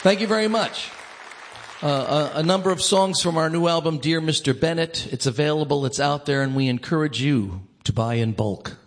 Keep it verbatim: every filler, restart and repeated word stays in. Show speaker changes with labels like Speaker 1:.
Speaker 1: Thank you very much. Uh, a, a number of songs from our new album, Dear Mister Bennett. It's available, it's out there, and we encourage you to buy in bulk.